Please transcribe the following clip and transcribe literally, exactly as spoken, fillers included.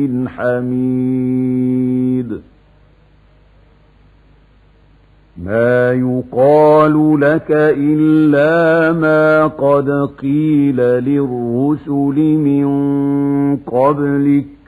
حميد ما يقال لك إلا ما قد قيل للرسل من قبلك